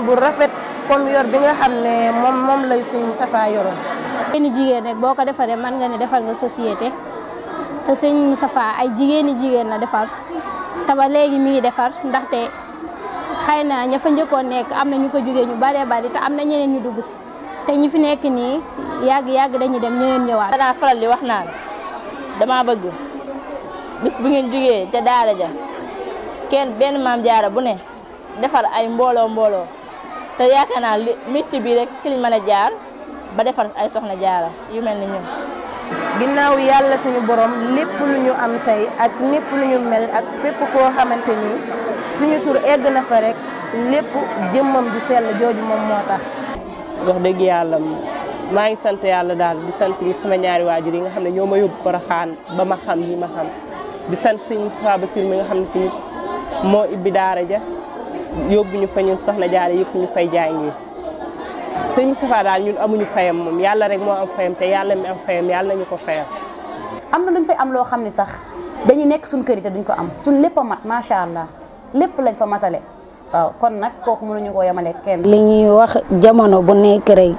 yorin bu rafet comme yor bi nga xam ne moom lay sëñ Moustapha yoroon. jigéen rek boo ko defaree mën nga ne defal nga société te sëñ Moustapha ay jigéen la defar te ba léegi mi ngi defar ndaxte xëy na ña fa njëkkoon nekk am na ñu fa jógee ñu baree bari te am na ñeneen ñu dugg si te ñi fi nekk nii yàgg dañuy dem ñeneen ñëwaat. danaa faral di wax naan dama bëgg bis bu ngeen jógee ca daara ja benn maam jaara bu ne defar ay mbooloo te yaakaar naa métier bi rek ci liñ mën a jaar ba defar ay soxna jaara yu mel ni ñun. ginnaaw yàlla suñu borom lépp lu ñu am tey ak lépp lu ñu mel ak fépp foo xamante ni suñu tur egg na fa rek lépp jëmmam ju sell jooju moom moo tax. wax dëgg yàlla maa ngi sant yàlla daal di sant sama ñaari waajur yi nga xam ne ñoo ma yóbbu Porokhane ba ma xam yi ma xam di sant sëñ Moustapha Bassir mi nga xam ne tamit moo ibbi daara ja yóbbu ñu fa ñun soxna jaara yëpp ñu fay jàngi sëñ Moustapha daal ñun amuñu fayam moom yàlla rek moo am fayam te yàlla mi am fayam yàlla nañu ko fayam. am na luñ fay am loo xam ne sax dañuy nekk suñ kër yi te duñ ko am suñ lépp a mat macha allah lépp lañ fa matale waaw kon nag kooku mënuñu koo yemale kenn. li ñuy wax jamono bu nekk rek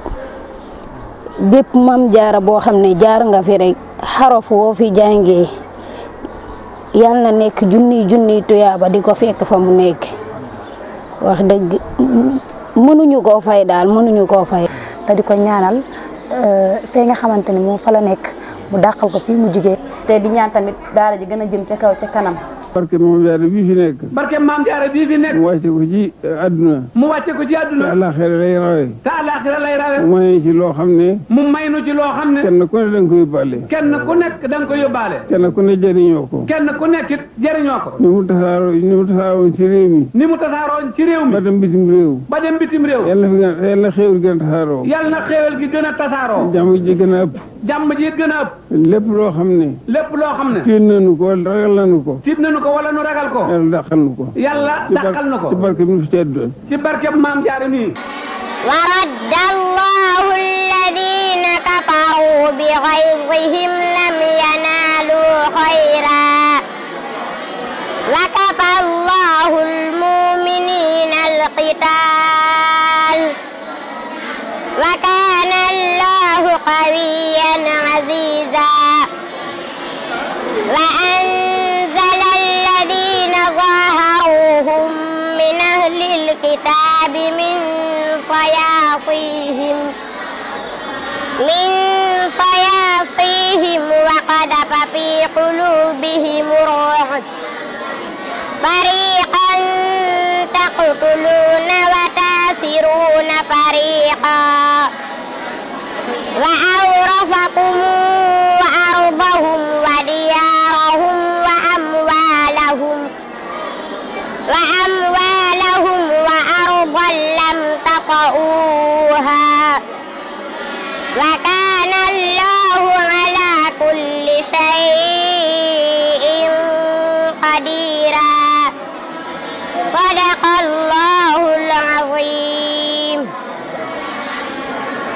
bépp mam jaara boo xam ne jaar nga fi rek xaraf woo fi jàngee yàlla na nekk junniy tuyaaba di ko fekk fa mu nekk wax dëgg mënuñu koo fay daal mënuñu koo fay. te di ko ñaanal fee nga xamante ne moom fa la nekk mu dàqal ko fii mu jigee te di ñaan tamit daara ji gën a jëm ca kaw ca kanam. barke maam jaara bii fi nekk. barke maam jaara bii fi nekk. mu wàcce ko ci àdduna. mu wàcce ko ci àdduna. te àllaaxira lay rawe. te àllaaxira lay rawe. mu may ci loo xam ne. mu may nu ci loo xam ne. kenn ku ne da nga ko yóbbaale. kenn ku nekk da nga ko yóbbaale. kenn ku ne jëriñoo ko. kenn ku nekk it jëriñoo ko. ni mu tasaaroon ci réew mi. ni mu tasaaroon ci réew mi. ba dem bitim réew. ba dem bitim réew. yàlla na xéewal gën a tasaaroo. yàlla na xéewal gi gën a tasaaroo. jàmm ji gën a ëpp. jàmm ji gën a ëpp. lépp loo xam ne. lépp loo xam ne. tiit nañu ko wala ragal nañu ko. tiit nañu ko wala nu ragal ko. yàlla dàqal nu ko. yàlla dàqal nu ko. ci barke bi nu fi tedd. ci barke maam jaara nii. wa radda allahu alladina kafaru bi ghayzihim lam yanalu khayra wa kafa allahu almuminina alqital wa kana allahu qawiyyan aziza wa anzala alladina zaharuhum min ahli alkitabi min صياصيهم وقذف في قلوبهم الرعب فريقا تقتلون وتاسرون فريقا وأورثكم أرضهم وديارهم وأموالهم وأرضا لم تطئوها وكان الله على كل